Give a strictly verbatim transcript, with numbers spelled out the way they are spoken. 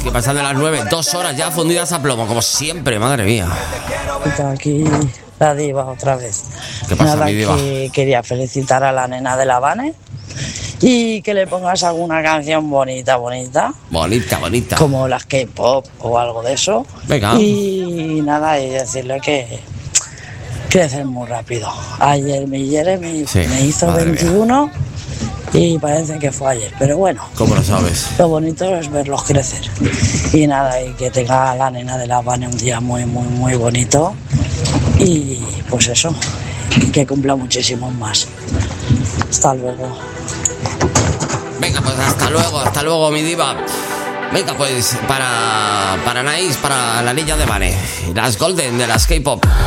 ¿Qué pasa de las nueve? Dos horas ya fundidas a plomo, como siempre, madre mía. Aquí la diva otra vez. ¿Qué pasa, Nada, mi diva? que quería felicitar a la nena de la Vane y que le pongas alguna canción bonita, bonita, Bonita, bonita. como las K-pop o algo de eso. Venga. Y nada, y decirle que crecen muy rápido. Ayer mi Jeremy Sí, me hizo madre mía. veintiuno y parece que fue ayer, pero bueno. ¿Cómo lo sabes? Lo bonito es verlos crecer. Y nada, y que tenga la nena de la Vane un día muy, muy, muy bonito. Y pues eso, y que cumpla muchísimos más. Hasta luego. Venga, pues hasta luego, hasta luego, mi diva. Venga, pues para, para Anaís, para la niña de Vane, las Golden de las K-pop.